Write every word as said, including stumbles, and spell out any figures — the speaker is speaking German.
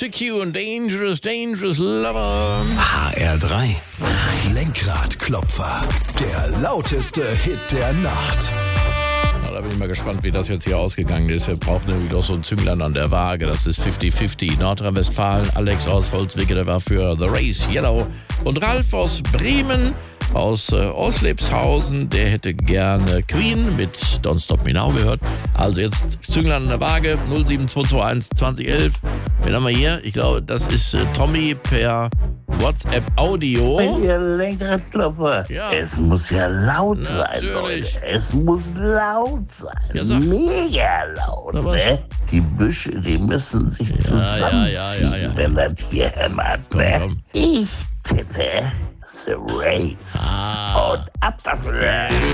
C Q und Dangerous, Dangerous Lover. H R drei. Lenkradklopfer. Der lauteste Hit der Nacht. Da bin ich mal gespannt, wie das jetzt hier ausgegangen ist. Wir brauchen nämlich doch so ein Zünglein an der Waage. Das ist fünfzig fünfzig. Nordrhein-Westfalen, Alex aus Holzwicke, der war für The Race Yellow. Und Ralf aus Bremen, aus äh, Oslepshausen, der hätte gerne Queen mit Don't Stop Me Now gehört. Also jetzt Zünglein an der Waage, null sieben zwei zwei eins zwanzig elf. Wen haben wir hier? Ich glaube, das ist äh, Tommy per WhatsApp-Audio. Ihr Lenkradklopfer. Ja. Es muss ja laut sein, Natürlich. Leute. Es muss laut sein. Ja, sag. Mega laut, Na, was? ne? Die Büsche, die müssen sich ja, zusammenziehen, ja, ja, ja. wenn das hier hämmert, Komm, ne? komm. Ich tippe The Race. Ah. Und ab dafür.